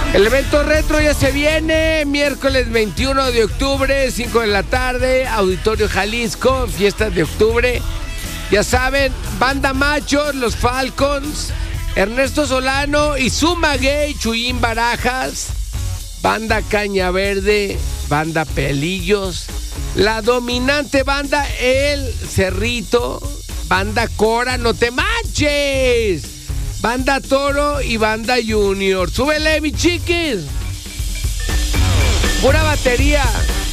El evento retro ya se viene, miércoles 21 de octubre, 5 de la tarde, Auditorio Jalisco, fiestas de octubre. Ya saben, Banda Machos, Los Falcons, Ernesto Solano y Zuma Gay, Chuyín Barajas, Banda Caña Verde, Banda Pelillos, la dominante banda El Cerrito, Banda Cora, No Te Manches, Banda Toro y Banda Junior. ¡Súbele, mi chiquis! Pura batería.